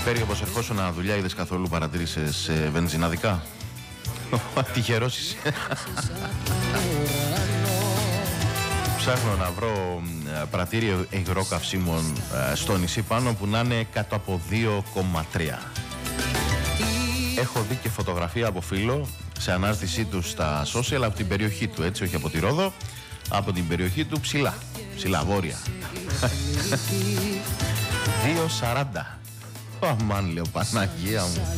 Πέρι, όπως ερχόσουν δουλειά, είδες καθόλου, παρατήρησες βενζιναδικά? Τυχερός είσαι. Ψάχνω να βρω πρατήριο υγρό καυσίμων στο νησί πάνω που να είναι κάτω από 2,3. Έχω δει και φωτογραφία από φίλο σε ανάρτησή του στα social από την περιοχή του, έτσι, όχι από τη Ρόδο, από την περιοχή του ψηλά βόρεια. 2,40. Αμάν, λέω, Παναγία μου.